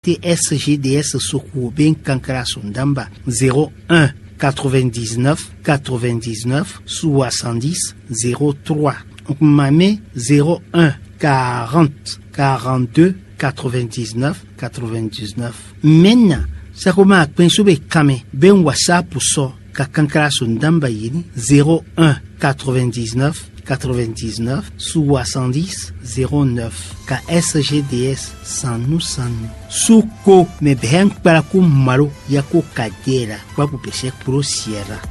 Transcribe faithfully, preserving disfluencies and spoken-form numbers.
te S G D S soku ben kankara sondamba zéro un quatre-vingt-dix-neuf quatre-vingt-dix-neuf soixante-dix zéro trois. Mame zéro un quarante quarante-deux quatre-vingt-dix-neuf quatre-vingt-dix-neuf. Mena sakoma pensube kame ben WhatsApp so ka kankara sondamba yini zéro un quatre-vingt-dix-neuf quatre-vingt-dix-neuf soixante-dix zéro neuf. Ka S G D S sanu sanu suko me ben para ku malo yako kadera kwa kupeshe pro sierra.